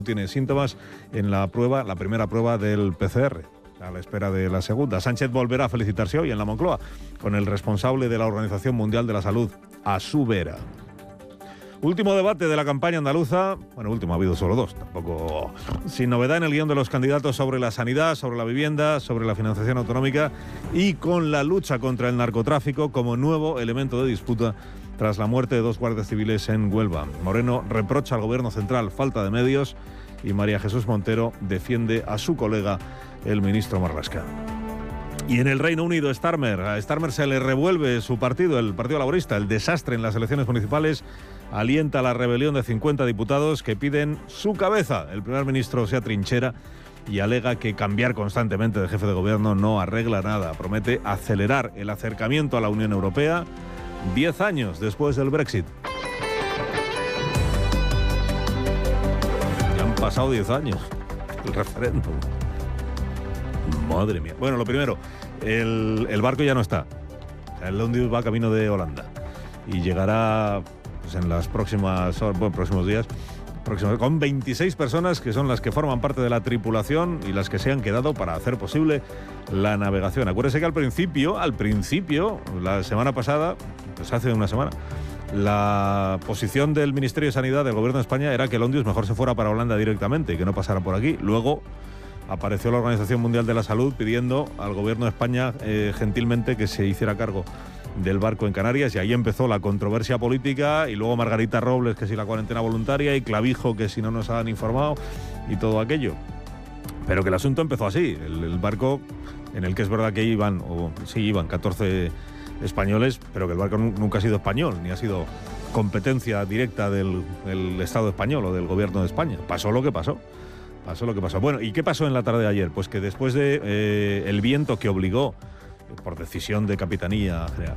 Tiene síntomas en la primera prueba del PCR, a la espera de la segunda. Sánchez volverá a felicitarse hoy en la Moncloa con el responsable de la Organización Mundial de la Salud, a su vera. Último debate de la campaña andaluza. Bueno, último, ha habido solo dos, tampoco sin novedad en el guión de los candidatos sobre la sanidad, sobre la vivienda, sobre la financiación autonómica y con la lucha contra el narcotráfico como nuevo elemento de disputa tras la muerte de 2 guardias civiles en Huelva. Moreno reprocha al gobierno central falta de medios y María Jesús Montero defiende a su colega, el ministro Marlaska. Y en el Reino Unido, a Starmer se le revuelve su partido, el Partido Laborista. El desastre en las elecciones municipales alienta la rebelión de 50 diputados que piden su cabeza. El primer ministro se atrinchera y alega que cambiar constantemente de jefe de gobierno no arregla nada. Promete acelerar el acercamiento a la Unión Europea 10 años después del Brexit. Ya han pasado 10 años el referéndum. Madre mía. Bueno, lo primero, el barco ya no está. El Ondius va camino de Holanda y llegará pues, en las próximos días con 26 personas que son las que forman parte de la tripulación y las que se han quedado para hacer posible la navegación. Acuérdese que al principio, la semana pasada, pues hace una semana, la posición del Ministerio de Sanidad del Gobierno de España era que el Ondius mejor se fuera para Holanda directamente y que no pasara por aquí. Luego apareció la Organización Mundial de la Salud pidiendo al Gobierno de España gentilmente que se hiciera cargo del barco en Canarias, y ahí empezó la controversia política, y luego Margarita Robles que si la cuarentena voluntaria y Clavijo que si no nos han informado y todo aquello. Pero que el asunto empezó así, el barco en el que es verdad que iban 14 españoles, pero que el barco nunca ha sido español, ni ha sido competencia directa del Estado español o del Gobierno de España. Pasó lo que pasó. Bueno, ¿y qué pasó en la tarde de ayer? Pues que después de el viento que obligó, por decisión de Capitanía General,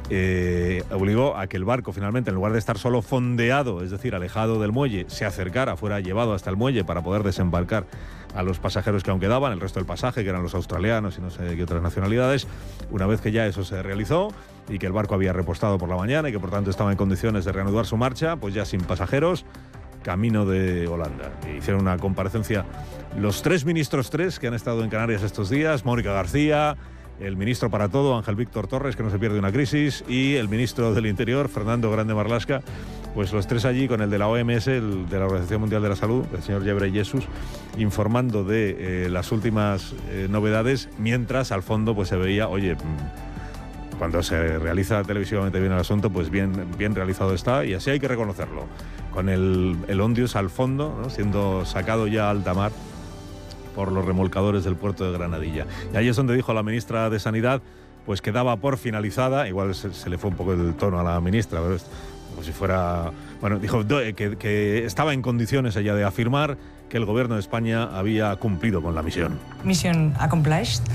obligó a que el barco finalmente, en lugar de estar solo fondeado, es decir, alejado del muelle, se acercara, fuera llevado hasta el muelle para poder desembarcar a los pasajeros que aún quedaban, el resto del pasaje, que eran los australianos y no sé qué otras nacionalidades. Una vez que ya eso se realizó y que el barco había repostado por la mañana y que por tanto estaba en condiciones de reanudar su marcha, pues ya sin pasajeros, camino de Holanda. Hicieron una comparecencia los 3 ministros que han estado en Canarias estos días: Mónica García, el ministro para todo, Ángel Víctor Torres, que no se pierde una crisis, y el ministro del Interior, Fernando Grande Marlaska. Pues los 3 allí con el de la OMS, el de la Organización Mundial de la Salud, el señor Ghebreyesus, informando de las últimas novedades, mientras al fondo pues se veía, oye, cuando se realiza televisivamente bien el asunto, pues bien realizado está, y así hay que reconocerlo, con el Ondius al fondo, ¿no?, siendo sacado ya a alta mar por los remolcadores del puerto de Granadilla. Y ahí es donde dijo la ministra de Sanidad pues que daba por finalizada, igual se le fue un poco el tono a la ministra, pero como si fuera... Bueno, dijo que estaba en condiciones ella de afirmar que el Gobierno de España había cumplido con la misión. Mission accomplished.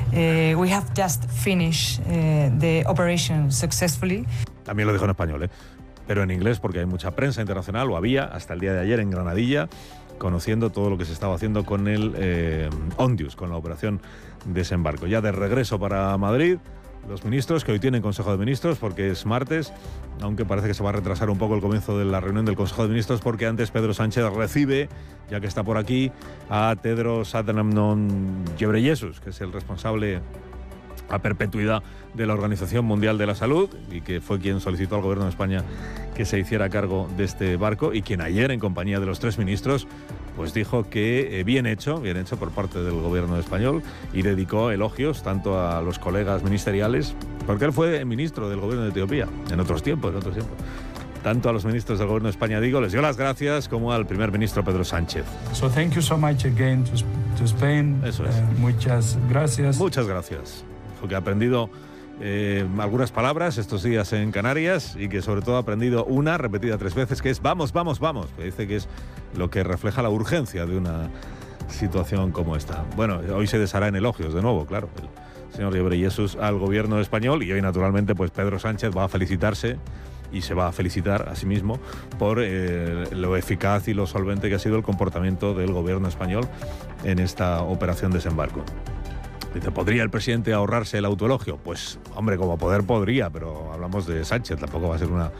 We have just finished the operation successfully. También lo dijo en español, pero en inglés, porque hay mucha prensa internacional, o había hasta el día de ayer en Granadilla, conociendo todo lo que se estaba haciendo con el Ondius, con la operación desembarco. Ya de regreso para Madrid, los ministros, que hoy tienen Consejo de Ministros, porque es martes, aunque parece que se va a retrasar un poco el comienzo de la reunión del Consejo de Ministros, porque antes Pedro Sánchez recibe, ya que está por aquí, a Tedros Adhanom Ghebreyesus, que es el responsable a perpetuidad de la Organización Mundial de la Salud, y que fue quien solicitó al Gobierno de España que se hiciera cargo de este barco, y quien ayer, en compañía de los 3 ministros, pues dijo que bien hecho por parte del Gobierno español, y dedicó elogios tanto a los colegas ministeriales, porque él fue ministro del Gobierno de Etiopía en otros tiempos. Tanto a los ministros del Gobierno de España, les dio las gracias, como al primer ministro Pedro Sánchez. So thank you so much again to Spain. Eso es. Muchas gracias. Muchas gracias. Porque ha aprendido algunas palabras estos días en Canarias, y que sobre todo ha aprendido una repetida 3 veces, que es vamos, vamos, vamos, que dice que es lo que refleja la urgencia de una situación como esta. Bueno, hoy se deshará en elogios de nuevo, claro, el señor Ghebreyesus al Gobierno español, y hoy naturalmente pues Pedro Sánchez va a felicitarse y se va a felicitar a sí mismo por lo eficaz y lo solvente que ha sido el comportamiento del Gobierno español en esta operación desembarco. Dice, ¿podría el presidente ahorrarse el autoelogio? Pues, hombre, como poder podría, pero hablamos de Sánchez, tampoco va a ser una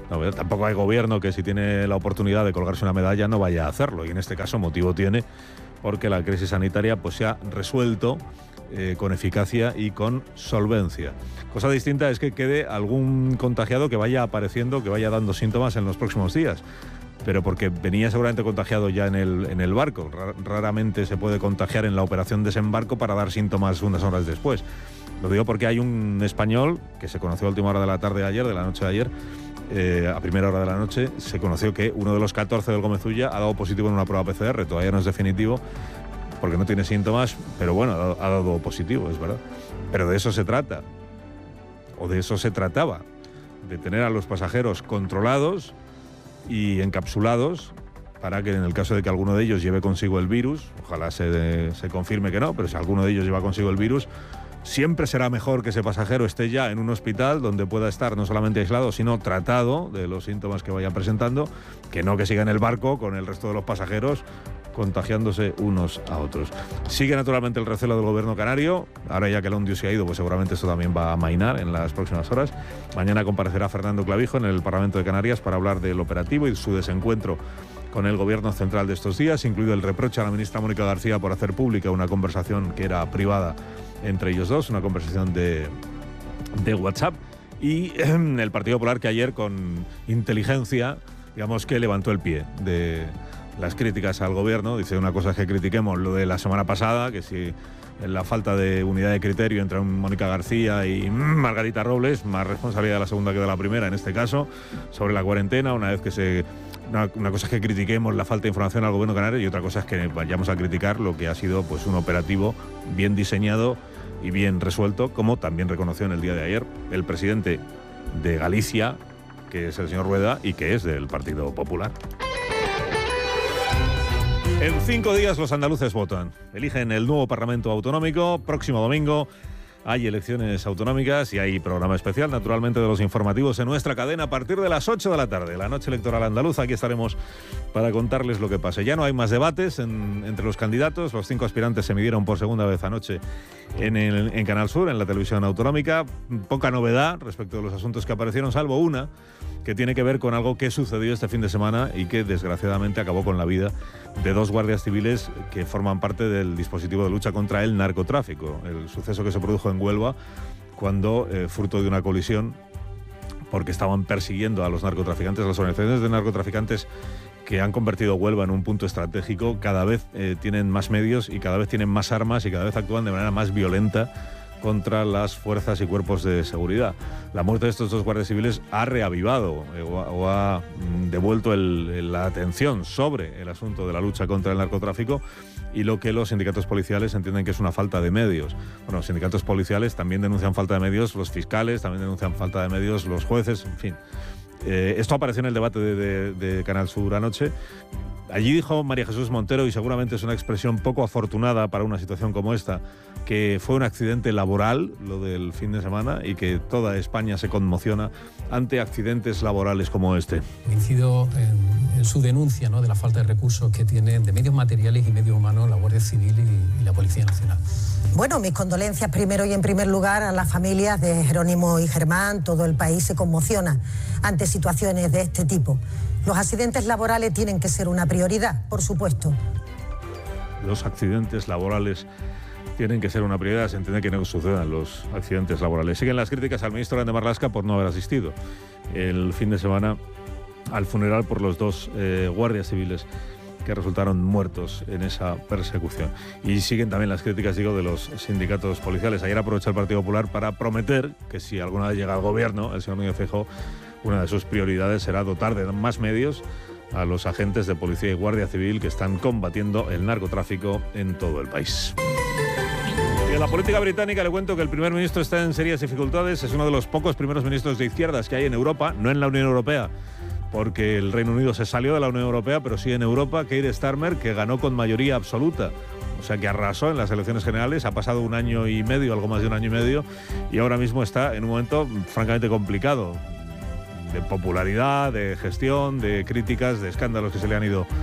No, tampoco hay gobierno que si tiene la oportunidad de colgarse una medalla no vaya a hacerlo, y en este caso motivo tiene, porque la crisis sanitaria pues se ha resuelto con eficacia y con solvencia. Cosa distinta es que quede algún contagiado que vaya apareciendo, que vaya dando síntomas en los próximos días, pero porque venía seguramente contagiado ya en el barco. Raramente se puede contagiar en la operación desembarco para dar síntomas unas horas después. Lo digo porque hay un español que se conoció a última hora de la tarde de ayer, de la noche de ayer, a primera hora de la noche, se conoció que uno de los 14 del Gómez Ulla ha dado positivo en una prueba PCR. Todavía no es definitivo porque no tiene síntomas, pero bueno, ha dado positivo, es verdad. Pero de eso se trata, o de eso se trataba, de tener a los pasajeros controlados y encapsulados para que en el caso de que alguno de ellos lleve consigo el virus, ojalá se confirme que no, pero si alguno de ellos lleva consigo el virus, siempre será mejor que ese pasajero esté ya en un hospital donde pueda estar no solamente aislado, sino tratado de los síntomas que vayan presentando, que no que siga en el barco con el resto de los pasajeros contagiándose unos a otros. Sigue naturalmente el recelo del gobierno canario. Ahora ya que el Ondius se ha ido, pues seguramente esto también va a amainar en las próximas horas. Mañana comparecerá Fernando Clavijo en el Parlamento de Canarias para hablar del operativo y su desencuentro con el gobierno central de estos días, incluido el reproche a la ministra Mónica García por hacer pública una conversación que era privada entre ellos dos, una conversación de WhatsApp, y el Partido Popular, que ayer con inteligencia, digamos que levantó el pie de las críticas al gobierno. Dice, una cosa es que critiquemos lo de la semana pasada, que si la falta de unidad de criterio entre Mónica García y Margarita Robles, más responsabilidad de la segunda que de la primera en este caso, sobre la cuarentena, una vez que una cosa es que critiquemos la falta de información al gobierno canario y otra cosa es que vayamos a criticar lo que ha sido pues un operativo bien diseñado y bien resuelto, como también reconoció en el día de ayer el presidente de Galicia, que es el señor Rueda y que es del Partido Popular. En 5 días los andaluces votan. Eligen el nuevo Parlamento Autonómico. Próximo domingo hay elecciones autonómicas y hay programa especial, naturalmente, de los informativos en nuestra cadena a partir de las 8 de la tarde. La noche electoral andaluza. Aquí estaremos para contarles lo que pase. Ya no hay más debates entre los candidatos. Los 5 aspirantes se midieron por segunda vez anoche en Canal Sur, en la televisión autonómica. Poca novedad respecto de los asuntos que aparecieron, salvo una que tiene que ver con algo que sucedió este fin de semana y que desgraciadamente acabó con la vida de 2 guardias civiles que forman parte del dispositivo de lucha contra el narcotráfico. El suceso que se produjo en Huelva cuando, fruto de una colisión, porque estaban persiguiendo a los narcotraficantes, las organizaciones de narcotraficantes que han convertido Huelva en un punto estratégico, cada vez tienen más medios y cada vez tienen más armas y cada vez actúan de manera más violenta contra las fuerzas y cuerpos de seguridad. La muerte de estos 2 guardias civiles ha reavivado o ha devuelto la atención sobre el asunto de la lucha contra el narcotráfico y lo que los sindicatos policiales entienden que es una falta de medios. Bueno, los sindicatos policiales también denuncian falta de medios, los fiscales también denuncian falta de medios, los jueces, en fin. Esto apareció en el debate de Canal Sur anoche. Allí dijo María Jesús Montero, y seguramente es una expresión poco afortunada para una situación como esta, que fue un accidente laboral, lo del fin de semana, y que toda España se conmociona ante accidentes laborales como este. Coincido en su denuncia, ¿no?, de la falta de recursos que tienen de medios materiales y medios humanos la Guardia Civil y la Policía Nacional. Bueno, mis condolencias primero y en primer lugar a las familias de Jerónimo y Germán. Todo el país se conmociona ante situaciones de este tipo. Los accidentes laborales tienen que ser una prioridad, por supuesto. Los accidentes laborales tienen que ser una prioridad. Se entiende que no sucedan los accidentes laborales. Siguen las críticas al ministro Grande Marlaska por no haber asistido el fin de semana al funeral por los 2 guardias civiles que resultaron muertos en esa persecución. Y siguen también las críticas, digo, de los sindicatos policiales. Ayer aprovechó el Partido Popular para prometer que si alguna vez llega al gobierno, el señor Núñez Feijóo, una de sus prioridades será dotar de más medios a los agentes de policía y guardia civil que están combatiendo el narcotráfico en todo el país. Y en la política británica le cuento que el primer ministro está en serias dificultades. Es uno de los pocos primeros ministros de izquierdas que hay en Europa, no en la Unión Europea, porque el Reino Unido se salió de la Unión Europea, pero sí en Europa. Keir Starmer, que ganó con mayoría absoluta, o sea que arrasó en las elecciones generales. Ha pasado 1 año y medio, algo más de 1 año y medio, y ahora mismo está en un momento francamente complicado, de popularidad, de gestión, de críticas, de escándalos que se le han ido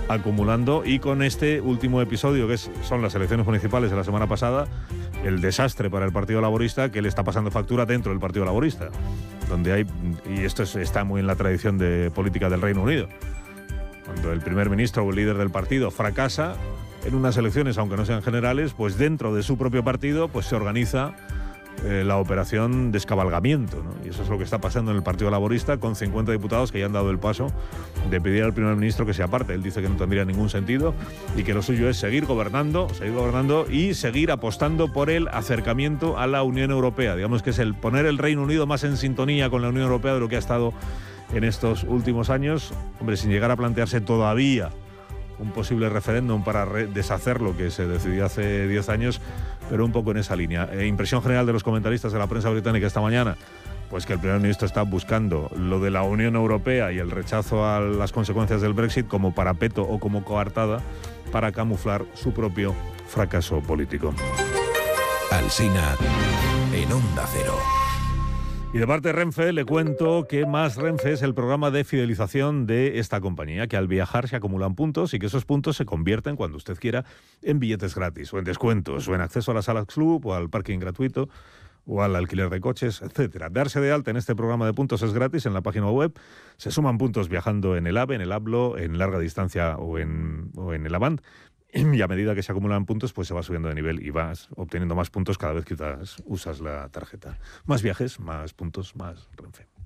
acumulando, y con este último episodio, que son las elecciones municipales de la semana pasada, el desastre para el Partido Laborista, que le está pasando factura dentro del Partido Laborista, donde hay, y esto está muy en la tradición de política del Reino Unido, cuando el primer ministro o el líder del partido fracasa en unas elecciones, aunque no sean generales, pues dentro de su propio partido pues se organiza la operación descabalgamiento, ¿no? Y eso es lo que está pasando en el Partido Laborista, con 50 diputados que ya han dado el paso de pedir al primer ministro que se aparte. Él dice que no tendría ningún sentido y que lo suyo es seguir gobernando y seguir apostando por el acercamiento a la Unión Europea. Digamos que es el poner el Reino Unido más en sintonía con la Unión Europea de lo que ha estado en estos últimos años, hombre, sin llegar a plantearse todavía un posible referéndum para deshacer lo que se decidió hace 10 años, pero un poco en esa línea. Impresión general de los comentaristas de la prensa británica esta mañana, pues que el primer ministro está buscando lo de la Unión Europea y el rechazo a las consecuencias del Brexit como parapeto o como coartada para camuflar su propio fracaso político. Alsina en Onda Cero. Y de parte de Renfe le cuento que Más Renfe es el programa de fidelización de esta compañía, que al viajar se acumulan puntos y que esos puntos se convierten, cuando usted quiera, en billetes gratis o en descuentos o en acceso a la sala club o al parking gratuito o al alquiler de coches, etcétera. Darse de alta en este programa de puntos es gratis en la página web. Se suman puntos viajando en el AVE, en el Hablo, en larga distancia o en el Avant. Y a medida que se acumulan puntos, pues se va subiendo de nivel y vas obteniendo más puntos cada vez que usas la tarjeta. Más viajes, más puntos, más Renfe.